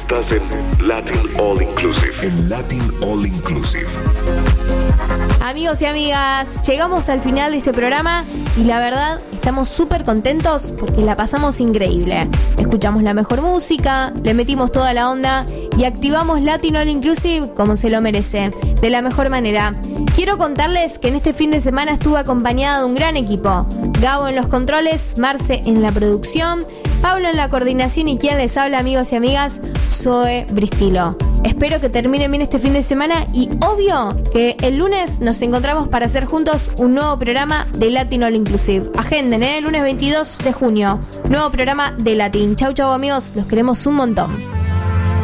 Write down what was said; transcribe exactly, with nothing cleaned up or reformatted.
Estás en Latin All Inclusive. En Latin All Inclusive. Amigos y amigas, llegamos al final de este programa y la verdad estamos súper contentos porque la pasamos increíble. Escuchamos la mejor música, le metimos toda la onda y activamos Latin All Inclusive como se lo merece, de la mejor manera. Quiero contarles que en este fin de semana estuve acompañada de un gran equipo. Gabo en los controles, Marce en la producción, Pablo en la coordinación y quien les habla, amigos y amigas, Zoe Bristilo. Espero que terminen bien este fin de semana y obvio que el lunes nos encontramos para hacer juntos un nuevo programa de Latin All Inclusive. Agenden, ¿eh? El lunes veintidós de junio, nuevo programa de Latin. Chau, chau, amigos, los queremos un montón.